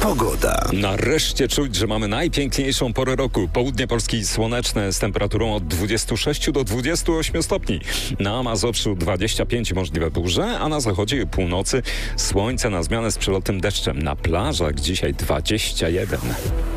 Pogoda. Nareszcie czuć, że mamy najpiękniejszą porę roku. Południe Polski słoneczne z temperaturą od 26 do 28 stopni. Na Mazowszu 25 możliwe burze, a na zachodzie i północy słońce na zmianę z przelotnym deszczem. Na plażach dzisiaj 21.